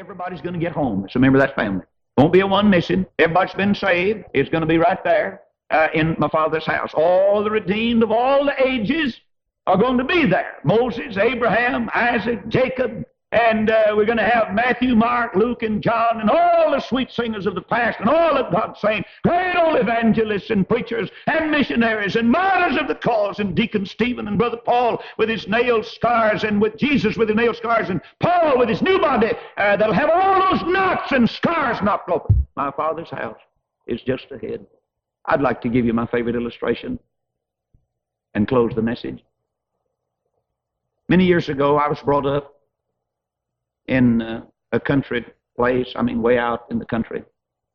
everybody's going to get home. It's a member of that family. Won't be a one missing. Everybody's been saved. It's going to be right there in my Father's house. All the redeemed of all the ages are going to be there. Moses, Abraham, Isaac, Jacob, and we're going to have Matthew, Mark, Luke, and John, and all the sweet singers of the past, and all of God's saints, great old evangelists and preachers and missionaries and martyrs of the cause, and Deacon Stephen and Brother Paul with his nail scars, and with Jesus with his nail scars, and Paul with his new body that'll have all those knots and scars knocked off. My Father's house is just ahead. I'd like to give you my favorite illustration and close the message. Many years ago, I was brought up in a country place, way out in the country.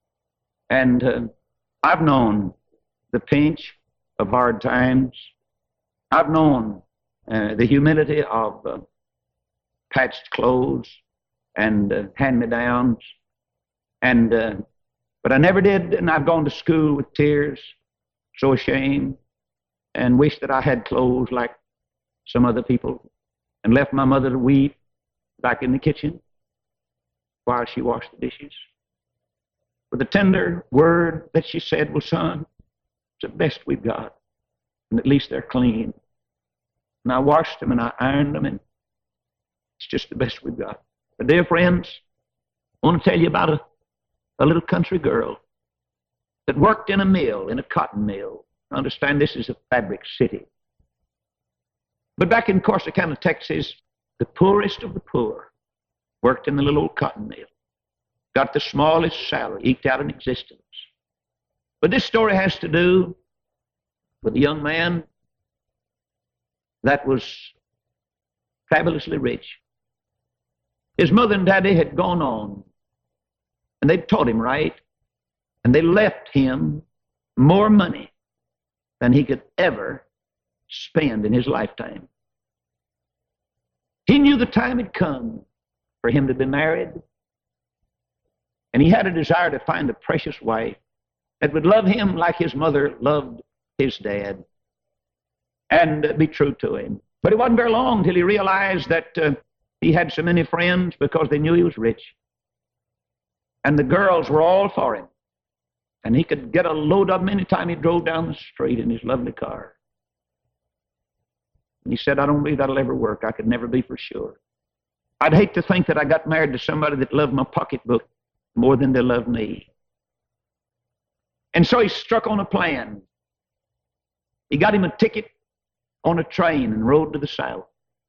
And I've known the pinch of hard times. I've known the humility of patched clothes and hand-me-downs. But I never did, and I've gone to school with tears, so ashamed, and wish that I had clothes like some other people, and left my mother to weep back in the kitchen while she washed the dishes. With a tender word that she said, well, son, it's the best we've got, and at least they're clean. And I washed them and I ironed them, and it's just the best we've got. But dear friends, I want to tell you about a little country girl that worked in a mill, in a cotton mill. Understand, this is a fabric city. But back in Corsicana, Texas, the poorest of the poor worked in the little old cotton mill, got the smallest salary, eked out an existence. But this story has to do with a young man that was fabulously rich. His mother and daddy had gone on, and they'd taught him right, and they left him more money than he could ever spend in his lifetime. He knew the time had come for him to be married, and he had a desire to find a precious wife that would love him like his mother loved his dad and be true to him. But it wasn't very long till he realized that he had so many friends because they knew he was rich. And the girls were all for him. And he could get a load of them any time he drove down the street in his lovely car. And he said, I don't believe that'll ever work. I could never be for sure. I'd hate to think that I got married to somebody that loved my pocketbook more than they loved me. And so he struck on a plan. He got him a ticket on a train and rode to the south.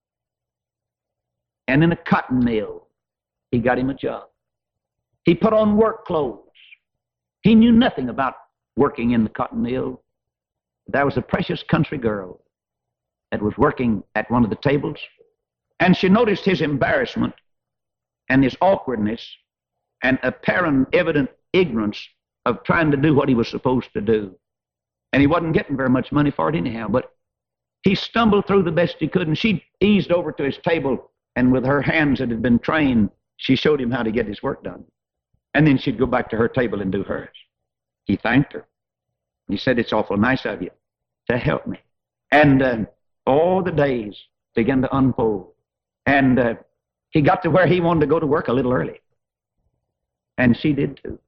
And in a cotton mill, he got him a job. He put on work clothes. He knew nothing about working in the cotton mill. There was a precious country girl that was working at one of the tables, and she noticed his embarrassment and his awkwardness and apparent evident ignorance of trying to do what he was supposed to do. And he wasn't getting very much money for it anyhow, but he stumbled through the best he could, and she eased over to his table, and with her hands that had been trained, she showed him how to get his work done. And then she'd go back to her table and do hers. He thanked her. He said, it's awful nice of you to help me. And all the days began to unfold. And he got to where he wanted to go to work a little early. And she did too.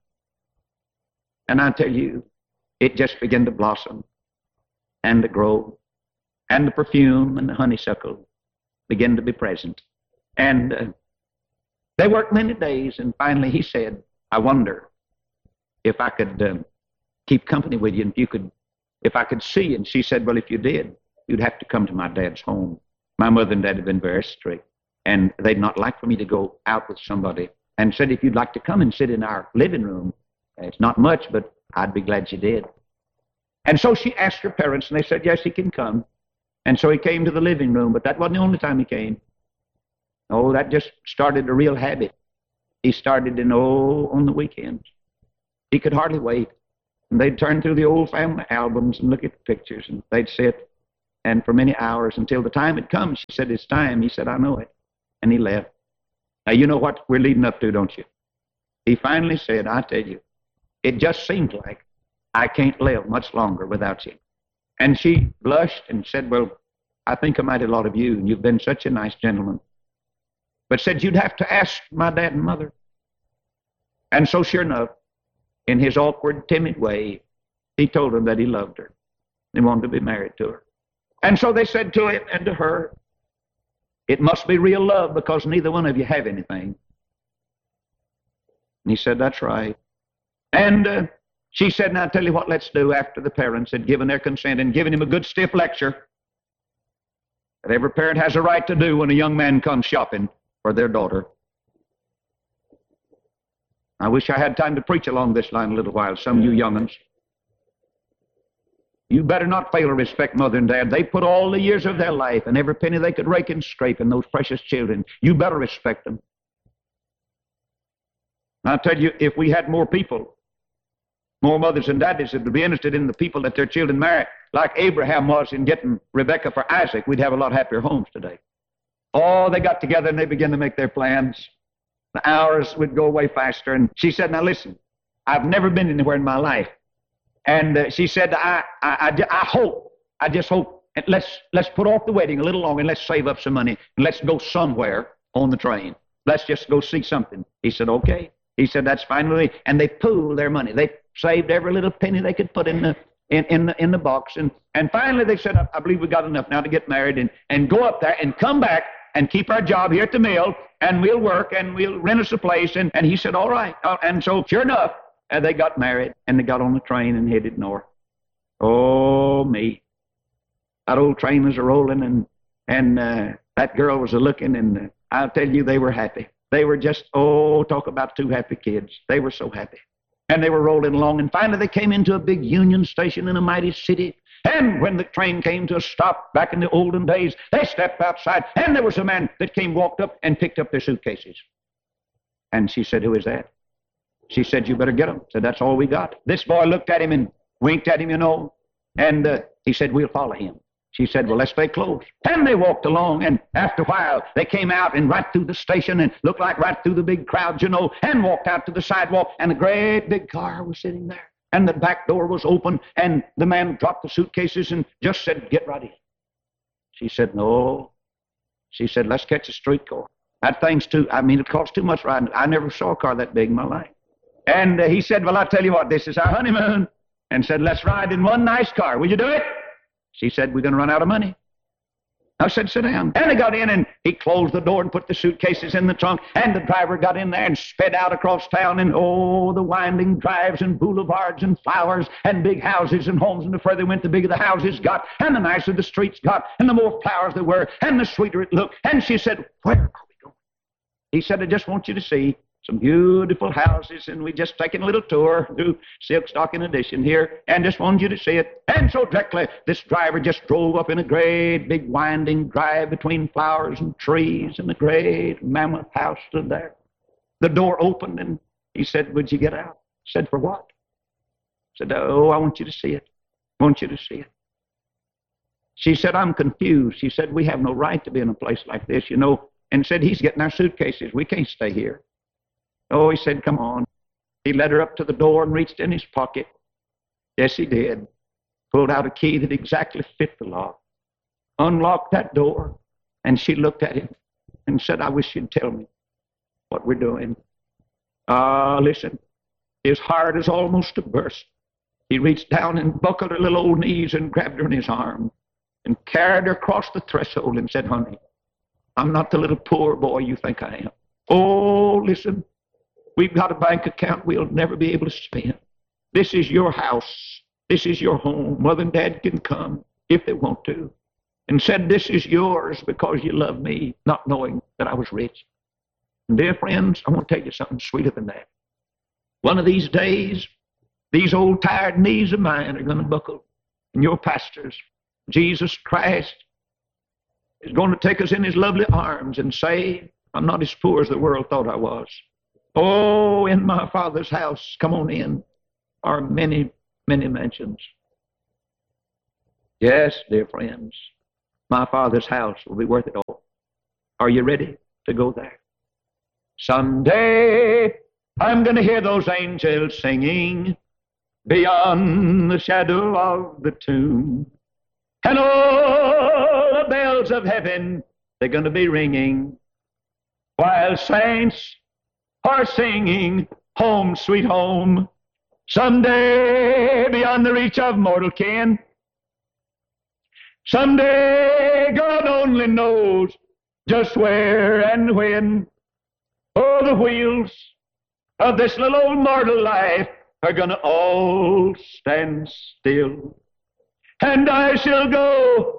And I tell you, it just began to blossom and to grow. And the perfume and the honeysuckle began to be present. And they worked many days, and finally he said, I wonder if I could keep company with you, and if I could see you. And she said, well, if you did, you'd have to come to my dad's home. My mother and dad had been very strict, and they'd not like for me to go out with somebody. And said, if you'd like to come and sit in our living room, it's not much, but I'd be glad you did. And so she asked her parents, and they said, yes, he can come. And so he came to the living room, but that wasn't the only time he came. Oh, that just started a real habit. He started on the weekends. He could hardly wait. And they'd turn through the old family albums and look at the pictures, and they'd sit, and for many hours until the time had come. She said, it's time. He said, I know it. And he left. Now, you know what we're leading up to, don't you? He finally said, I tell you, it just seems like I can't live much longer without you. And she blushed and said, well, I think a mighty lot of you, and you've been such a nice gentleman. But said, you'd have to ask my dad and mother. And so sure enough, in his awkward, timid way, he told her that he loved her. He wanted to be married to her. And so they said to him and to her, it must be real love because neither one of you have anything. And he said, that's right. And she said, now, I'll tell you what let's do after the parents had given their consent and given him a good stiff lecture that every parent has a right to do when a young man comes shopping for their daughter. I wish I had time to preach along this line a little while, some of you young'uns. You better not fail to respect mother and dad. They put all the years of their life and every penny they could rake and scrape in those precious children. You better respect them. I'll tell you, if we had more people, more mothers and daddies that would be interested in the people that their children marry, like Abraham was in getting Rebekah for Isaac, we'd have a lot happier homes today. Oh, they got together and they began to make their plans. The hours would go away faster. And she said, now listen, I've never been anywhere in my life. And she said, I just hope, and let's put off the wedding a little longer and let's save up some money and let's go somewhere on the train. Let's just go see something. He said, okay. He said, that's fine with me. And they pooled their money. They saved every little penny they could put in the box. And finally they said, I believe we got enough now to get married and go up there and come back and keep our job here at the mill, and we'll work and we'll rent us a place. And he said, all right. And so sure enough, they got married and they got on the train and headed north. Oh, me. That old train was a-rolling and that girl was a-looking, and I'll tell you, they were happy. They were just, oh, talk about two happy kids. They were so happy. And they were rolling along, and finally they came into a big Union Station in a mighty city. And when the train came to a stop back in the olden days, they stepped outside, and there was a man that walked up and picked up their suitcases. And she said, who is that? She said, you better get them. Said, that's all we got. This boy looked at him and winked at him, you know, and he said, we'll follow him. She said, well, let's stay close. And they walked along, and after a while, they came out and right through the station and looked like right through the big crowds, you know, and walked out to the sidewalk, and a great big car was sitting there. And the back door was open, and the man dropped the suitcases and just said, get right in. She said, no. She said, let's catch a street car. That thing's it costs too much riding. I never saw a car that big in my life. And he said, well, I'll tell you what, this is our honeymoon. And said, let's ride in one nice car. Will you do it? She said, we're going to run out of money. I said, sit down. And he got in, and he closed the door and put the suitcases in the trunk, and the driver got in there and sped out across town, and oh, the winding drives and boulevards and flowers and big houses and homes, and the further they went, the bigger the houses got, and the nicer the streets got, and the more flowers there were, and the sweeter it looked. And she said, where are we going? He said, I just want you to see some beautiful houses, and we just taking a little tour through Silk Stocking Edition here, and just wanted you to see it. And so directly, this driver just drove up in a great big winding drive between flowers and trees, and the great mammoth house stood there. The door opened, and he said, would you get out? I said, for what? I said, oh, I want you to see it. I want you to see it. She said, I'm confused. She said, we have no right to be in a place like this, you know. And said, he's getting our suitcases. We can't stay here. Oh, he said, come on. He led her up to the door and reached in his pocket. Yes, he did. Pulled out a key that exactly fit the lock. Unlocked that door. And she looked at him and said, I wish you'd tell me what we're doing. Listen. His heart is almost to burst. He reached down and buckled her little old knees and grabbed her in his arm and carried her across the threshold and said, honey, I'm not the little poor boy you think I am. Oh, listen. We've got a bank account we'll never be able to spend. This is your house. This is your home. Mother and Dad can come if they want to. And said, this is yours because you love me, not knowing that I was rich. And dear friends, I want to tell you something sweeter than that. One of these days, these old tired knees of mine are going to buckle. And your pastors, Jesus Christ, is going to take us in his lovely arms and say, I'm not as poor as the world thought I was. Oh, in my Father's house, come on in, are many, many mansions. Yes, dear friends, my Father's house will be worth it all. Are you ready to go there? Someday, I'm going to hear those angels singing beyond the shadow of the tomb. And all the bells of heaven, they're going to be ringing while saints are singing home, sweet home, someday beyond the reach of mortal ken. Someday God only knows just where and when. Oh, the wheels of this little old mortal life are gonna all stand still, and I shall go